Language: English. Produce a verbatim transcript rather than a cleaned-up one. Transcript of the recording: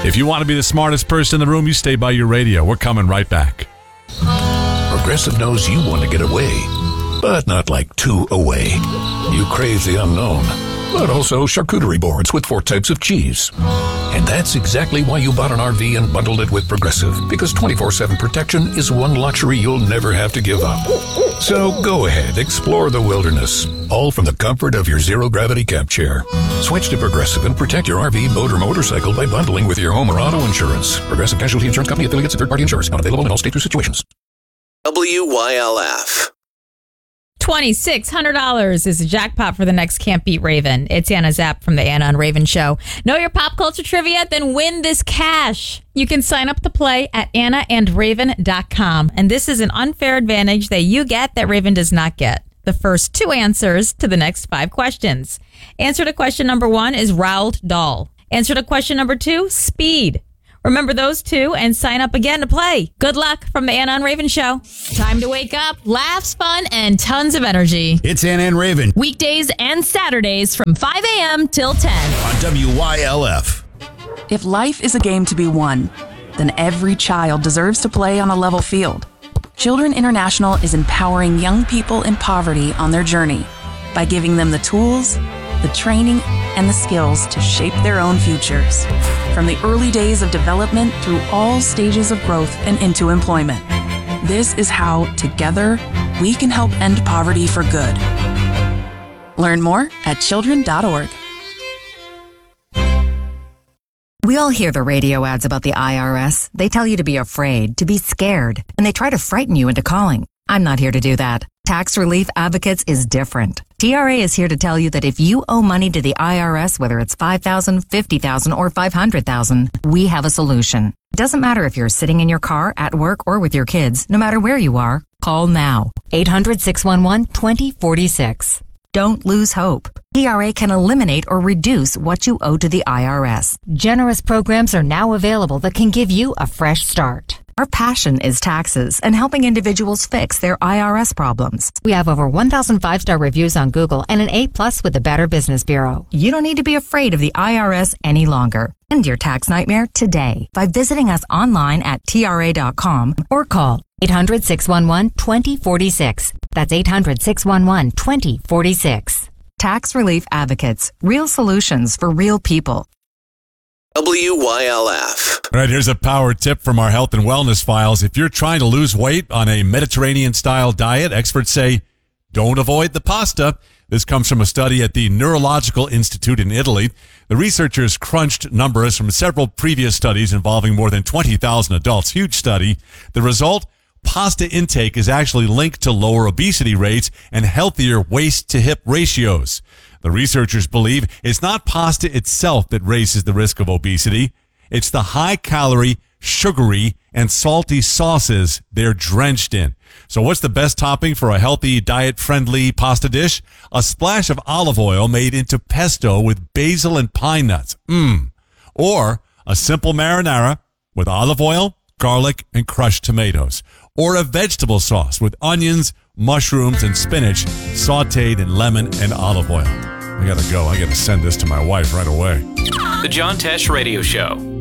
If you want to be the smartest person in the room, you stay by your radio. We're coming right back. Progressive knows you want to get away, but not like too away. You crave the unknown, but also charcuterie boards with four types of cheese. And that's exactly why you bought an R V and bundled it with Progressive, because twenty-four seven protection is one luxury you'll never have to give up. So go ahead, explore the wilderness, all from the comfort of your zero-gravity camp chair. Switch to Progressive and protect your R V, boat, or motorcycle by bundling with your home or auto insurance. Progressive Casualty Insurance Company, affiliates, and third-party insurers. Not available in all states or situations. W Y L F. two thousand six hundred dollars is the jackpot for the next Can't Beat Raven. It's Anna Zapp from the Anna and Raven Show. Know your pop culture trivia? Then win this cash. You can sign up to play at anna and raven dot com. And this is an unfair advantage that you get that Raven does not get. The first two answers to the next five questions. Answer to question number one is Roald Dahl. Answer to question number two, speed. Remember those two and sign up again to play. Good luck from the Anna and Raven Show. Time to wake up, laughs, fun, and tons of energy. It's Anna and Raven. Weekdays and Saturdays from five a.m. till ten. On W Y L F. If life is a game to be won, then every child deserves to play on a level field. Children International is empowering young people in poverty on their journey by giving them the tools, the training, and the skills to shape their own futures. From the early days of development through all stages of growth and into employment. This is how, together, we can help end poverty for good. Learn more at children dot org. We all hear the radio ads about the I R S. They tell you to be afraid, to be scared, and they try to frighten you into calling. I'm not here to do that. Tax Relief Advocates is different. T R A is here to tell you that if you owe money to the I R S, whether it's five thousand dollars, fifty thousand dollars, or five hundred thousand dollars, we have a solution. It doesn't matter if you're sitting in your car, at work, or with your kids. No matter where you are, call now. eight hundred, six one one, two zero four six. Don't lose hope. T R A can eliminate or reduce what you owe to the I R S. Generous programs are now available that can give you a fresh start. Our passion is taxes and helping individuals fix their I R S problems. We have over one thousand five-star reviews on Google and an A plus with the Better Business Bureau. You don't need to be afraid of the I R S any longer. End your tax nightmare today by visiting us online at T R A dot com or call eight hundred, six one one, two zero four six. That's eight hundred, six one one, two zero four six. Tax Relief Advocates. Real solutions for real people. W Y L F. All right, here's a power tip from our health and wellness files. If you're trying to lose weight on a Mediterranean-style diet, experts say don't avoid the pasta. This comes from a study at the Neurological Institute in Italy. The researchers crunched numbers from several previous studies involving more than twenty thousand adults. Huge study. The result? Pasta intake is actually linked to lower obesity rates and healthier waist-to-hip ratios. The researchers believe it's not pasta itself that raises the risk of obesity. It's the high-calorie, sugary, and salty sauces they're drenched in. So what's the best topping for a healthy, diet-friendly pasta dish? A splash of olive oil made into pesto with basil and pine nuts. Mmm. Or a simple marinara with olive oil, garlic, and crushed tomatoes. Or a vegetable sauce with onions, mushrooms, and spinach sautéed in lemon and olive oil. I gotta go. I gotta send this to my wife right away. The John Tesh Radio Show.